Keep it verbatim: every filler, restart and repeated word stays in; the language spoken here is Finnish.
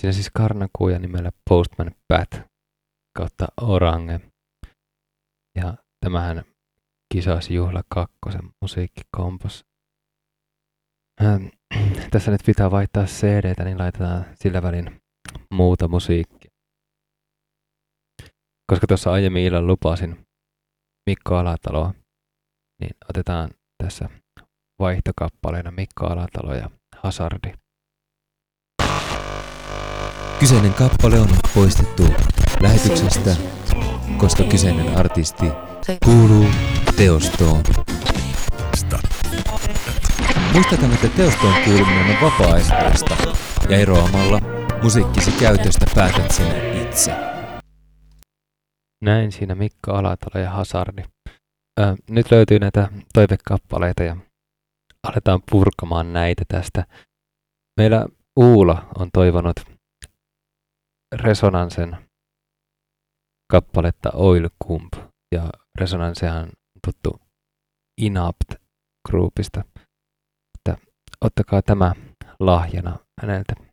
Siinä siis Karnakuja nimellä Postman Pat kautta Orange. Ja tämähän kisasi Juhla kakkosen musiikkikompos. Ähm, tässä nyt pitää vaihtaa C D:tä, niin laitetaan sillä välin muuta musiikkia. Koska tuossa aiemmin illalla lupasin Mikko Alataloa, niin otetaan tässä vaihtokappaleena Mikko Alatalo ja Hazardi. Kyseinen kappale on poistettu lähetyksestä, koska kyseinen artisti kuuluu teostoon. Muistakaa, että teostoon kuuluminen on vapaaehtoista ja eroamalla musiikkisi käytöstä päätät sen itse. Näin siinä Mikko Alatalo ja Hazardi. Ö, nyt löytyy näitä toivekappaleita ja aletaan purkamaan näitä tästä. Meillä Uula on toivonut Resonansen kappaletta Oil Kump, ja Resonancehan on tuttu Inapt Groupista. Että ottakaa tämä lahjana häneltä.